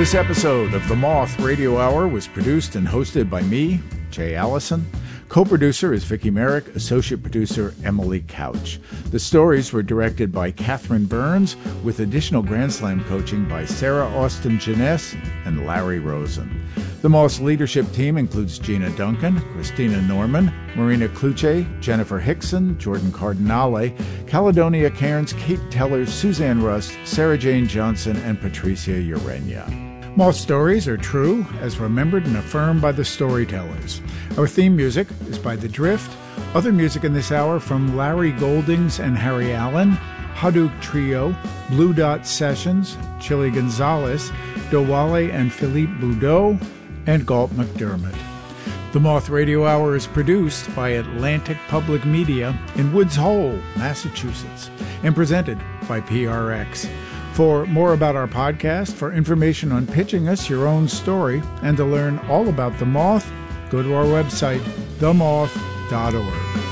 This episode of The Moth Radio Hour was produced and hosted by me, Jay Allison. Co-producer is Vicki Merrick, associate producer Emily Couch. The stories were directed by Catherine Burns, with additional Grand Slam coaching by Sarah Austin Jeunesse and Larry Rosen. The Moth's leadership team includes Gina Duncan, Christina Norman, Marina Kluche, Jennifer Hickson, Jordan Cardinale, Caledonia Cairns, Kate Teller, Suzanne Rust, Sarah Jane Johnson, and Patricia Urenia. Moth stories are true, as remembered and affirmed by the storytellers. Our theme music is by The Drift. Other music in this hour from Larry Goldings and Harry Allen, Haduk Trio, Blue Dot Sessions, Chili Gonzalez, Dowale and Philippe Boudot, and Galt McDermott. The Moth Radio Hour is produced by Atlantic Public Media in Woods Hole, Massachusetts, and presented by PRX. For more about our podcast, for information on pitching us your own story, and to learn all about The Moth, go to our website, themoth.org.